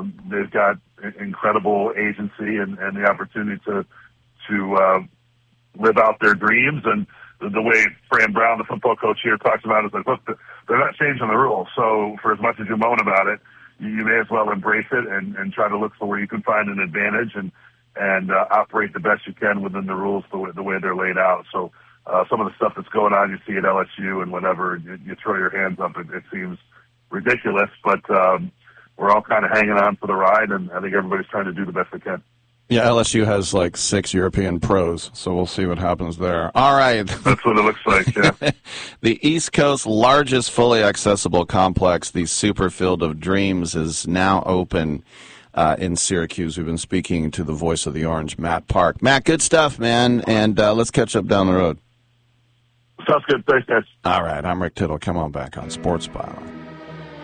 They've got incredible agency and the opportunity to live out their dreams. And the way Fran Brown, the football coach here, talks about it is like, look, they're not changing the rules. So for as much as you moan about it, you may as well embrace it and try to look for where you can find an advantage and operate the best you can within the rules the way they're laid out. So some of the stuff that's going on, you see at LSU and whenever you throw your hands up, it seems ridiculous, but we're all kind of hanging on for the ride, and I think everybody's trying to do the best they can. Yeah, LSU has like 6 European pros, so we'll see what happens there. All right. That's what it looks like, yeah. The East Coast's largest fully accessible complex, the Superfield of Dreams, is now open in Syracuse. We've been speaking to the voice of the Orange, Matt Park. Matt, good stuff, man, and let's catch up down the road. Sounds good. Thanks, guys. All right, I'm Rick Tittle. Come on back on Sports Byline.